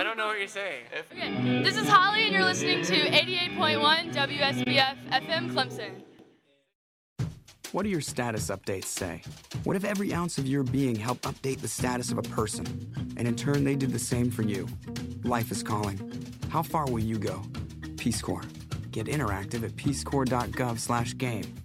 don't know what you're saying. Okay, this is Holly, and you're listening to 88.1 WSBF FM Clemson. What do your status updates say? What if every ounce of your being helped update the status of a person, and in turn they did the same for you? Life is calling. How far will you go? Peace Corps. Get interactive at peacecorps.gov/game.